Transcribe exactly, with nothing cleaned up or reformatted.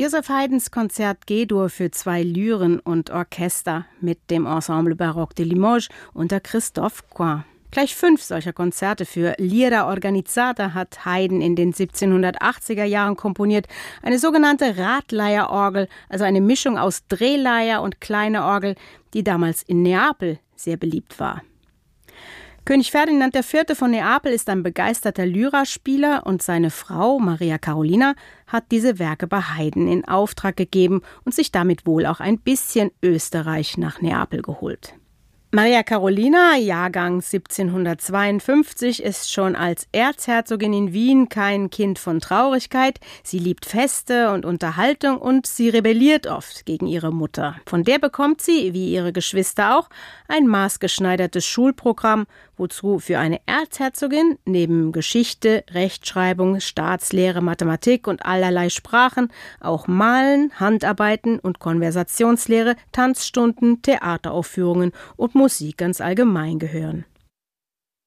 Joseph Haydns Konzert G-Dur für zwei Lyren und Orchester mit dem Ensemble Baroque de Limoges unter Christophe Coin. Gleich fünf solcher Konzerte für Lira Organizzata hat Haydn in den siebzehnhundertachtziger Jahren komponiert. Eine sogenannte Radleiherorgel, also eine Mischung aus Drehleier und kleiner Orgel, die damals in Neapel sehr beliebt war. König Ferdinand der Vierte von Neapel ist ein begeisterter Lyraspieler und seine Frau Maria Carolina hat diese Werke bei Haydn in Auftrag gegeben und sich damit wohl auch ein bisschen Österreich nach Neapel geholt. Maria Carolina, Jahrgang siebzehnhundertzweiundfünfzig, ist schon als Erzherzogin in Wien kein Kind von Traurigkeit. Sie liebt Feste und Unterhaltung und sie rebelliert oft gegen ihre Mutter. Von der bekommt sie, wie ihre Geschwister auch, ein maßgeschneidertes Schulprogramm, wozu für eine Erzherzogin neben Geschichte, Rechtschreibung, Staatslehre, Mathematik und allerlei Sprachen auch Malen, Handarbeiten und Konversationslehre, Tanzstunden, Theateraufführungen und Musik ganz allgemein gehören.